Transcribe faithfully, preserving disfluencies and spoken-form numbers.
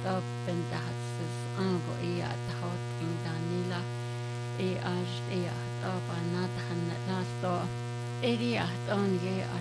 tappen tahassas ango ia tahot indanila e aj ia tapa nathan lasto eria on ye